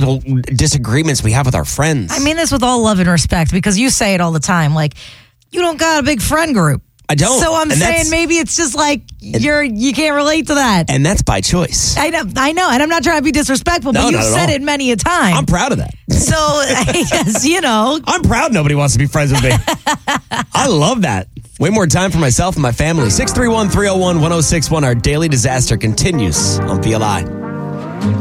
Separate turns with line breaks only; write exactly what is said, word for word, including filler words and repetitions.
little disagreements we have with our friends.
I mean this with all love and respect because you say it all the time. Like, you don't got a big friend group.
I don't.
So I'm
and
saying maybe it's just like you're you can't relate to that.
And that's by choice.
I know, I know, and I'm not trying to be disrespectful,
No,
but you've
not at
said
all.
it many a time.
I'm proud of that.
So I guess, you know.
I'm proud nobody wants to be friends with me. I love that. Way more time for myself and my family. six three one, three oh one, one oh six one. Our daily disaster continues on P L I.